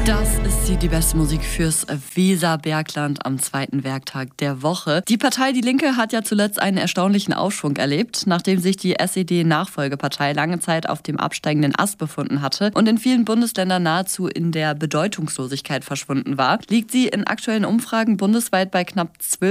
Das ist die beste Musik fürs Weserbergland am zweiten Werktag der Woche. Die Partei Die Linke hat ja zuletzt einen erstaunlichen Aufschwung erlebt, nachdem sich die SED-Nachfolgepartei lange Zeit auf dem absteigenden Ast befunden hatte und in vielen Bundesländern nahezu in der Bedeutungslosigkeit verschwunden war, liegt sie in aktuellen Umfragen bundesweit bei knapp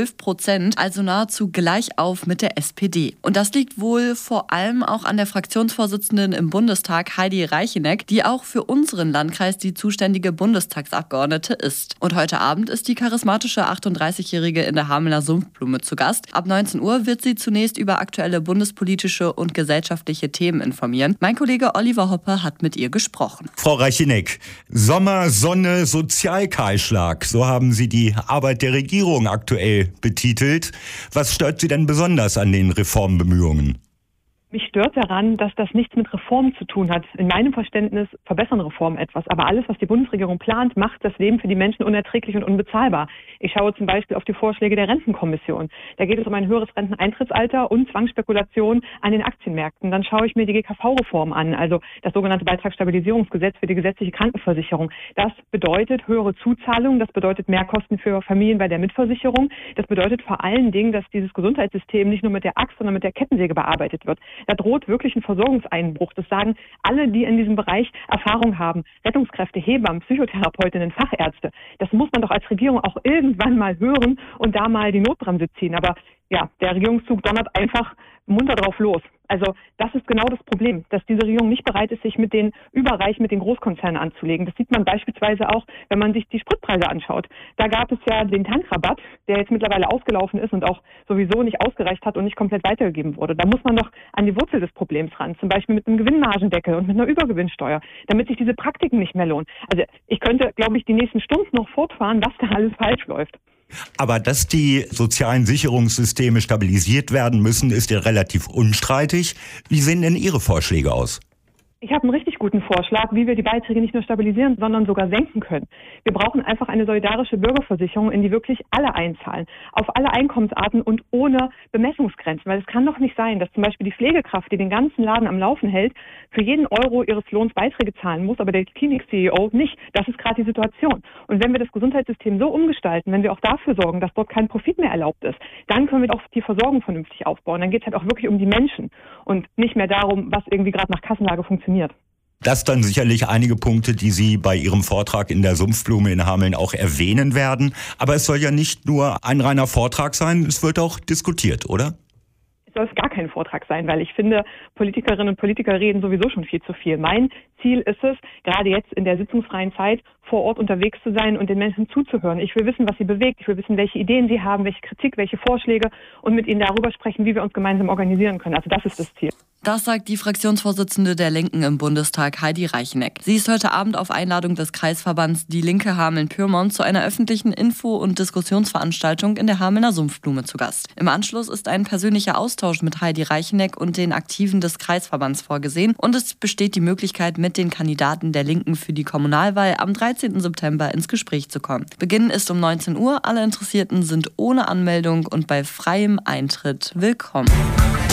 12%, also nahezu gleich auf mit der SPD. Und das liegt wohl vor allem auch an der Fraktionsvorsitzenden im Bundestag, Heidi Reicheneck, die auch für unseren Landkreis die zuständige Bundestagsabgeordnete ist. Und heute Abend ist die charismatische 38-Jährige in der Hamelner Sumpfblume zu Gast. Ab 19 Uhr wird sie zunächst über aktuelle bundespolitische und gesellschaftliche Themen informieren. Mein Kollege Oliver Hoppe hat mit ihr gesprochen. Frau Reicheneck, Sommer, Sonne, Sozialkahlschlag, so haben Sie die Arbeit der Regierung aktuell betitelt. Was stört Sie denn besonders an den Reformbemühungen? Mich stört daran, dass das nichts mit Reformen zu tun hat. In meinem Verständnis verbessern Reformen etwas. Aber alles, was die Bundesregierung plant, macht das Leben für die Menschen unerträglich und unbezahlbar. Ich schaue zum Beispiel auf die Vorschläge der Rentenkommission. Da geht es um ein höheres Renteneintrittsalter und Zwangsspekulation an den Aktienmärkten. Dann schaue ich mir die GKV-Reform an, also das sogenannte Beitragsstabilisierungsgesetz für die gesetzliche Krankenversicherung. Das bedeutet höhere Zuzahlungen, das bedeutet Mehrkosten für Familien bei der Mitversicherung. Das bedeutet vor allen Dingen, dass dieses Gesundheitssystem nicht nur mit der Axt, sondern mit der Kettensäge bearbeitet wird. Da droht wirklich ein Versorgungseinbruch. Das sagen alle, die in diesem Bereich Erfahrung haben. Rettungskräfte, Hebammen, Psychotherapeutinnen, Fachärzte. Das muss man doch als Regierung auch irgendwann mal hören und da mal die Notbremse ziehen. Aber ja, der Regierungszug donnert einfach munter drauf los. Also das ist genau das Problem, dass diese Regierung nicht bereit ist, sich mit den Überreichen, mit den Großkonzernen anzulegen. Das sieht man beispielsweise auch, wenn man sich die Spritpreise anschaut. Da gab es ja den Tankrabatt, der jetzt mittlerweile ausgelaufen ist und auch sowieso nicht ausgereicht hat und nicht komplett weitergegeben wurde. Da muss man doch an die Wurzel des Problems ran, zum Beispiel mit einem Gewinnmargendeckel und mit einer Übergewinnsteuer, damit sich diese Praktiken nicht mehr lohnen. Also ich könnte, glaube ich, die nächsten Stunden noch fortfahren, was da alles falsch läuft. Aber dass die sozialen Sicherungssysteme stabilisiert werden müssen, ist ja relativ unstreitig. Wie sehen denn Ihre Vorschläge aus? Ich habe einen richtig guten Vorschlag, wie wir die Beiträge nicht nur stabilisieren, sondern sogar senken können. Wir brauchen einfach eine solidarische Bürgerversicherung, in die wirklich alle einzahlen. Auf alle Einkommensarten und ohne Bemessungsgrenzen. Weil es kann doch nicht sein, dass zum Beispiel die Pflegekraft, die den ganzen Laden am Laufen hält, für jeden Euro ihres Lohns Beiträge zahlen muss, aber der Klinik-CEO nicht. Das ist gerade die Situation. Und wenn wir das Gesundheitssystem so umgestalten, wenn wir auch dafür sorgen, dass dort kein Profit mehr erlaubt ist, dann können wir auch die Versorgung vernünftig aufbauen. Dann geht es halt auch wirklich um die Menschen und nicht mehr darum, was irgendwie gerade nach Kassenlage funktioniert. Das dann sicherlich einige Punkte, die Sie bei Ihrem Vortrag in der Sumpfblume in Hameln auch erwähnen werden. Aber es soll ja nicht nur ein reiner Vortrag sein, es wird auch diskutiert, oder? Soll es gar kein Vortrag sein, weil ich finde, Politikerinnen und Politiker reden sowieso schon viel zu viel. Mein Ziel ist es, gerade jetzt in der sitzungsfreien Zeit vor Ort unterwegs zu sein und den Menschen zuzuhören. Ich will wissen, was sie bewegt. Ich will wissen, welche Ideen sie haben, welche Kritik, welche Vorschläge und mit ihnen darüber sprechen, wie wir uns gemeinsam organisieren können. Also das ist das Ziel. Das sagt die Fraktionsvorsitzende der Linken im Bundestag, Heidi Reicheneck. Sie ist heute Abend auf Einladung des Kreisverbands Die Linke Hameln-Pyrmont zu einer öffentlichen Info- und Diskussionsveranstaltung in der Hamelner Sumpfblume zu Gast. Im Anschluss ist ein persönlicher Austausch mit Heidi Reicheneck und den Aktiven des Kreisverbands vorgesehen und es besteht die Möglichkeit, mit den Kandidaten der Linken für die Kommunalwahl am 13. September ins Gespräch zu kommen. Beginn ist um 19 Uhr. Alle Interessierten sind ohne Anmeldung und bei freiem Eintritt willkommen.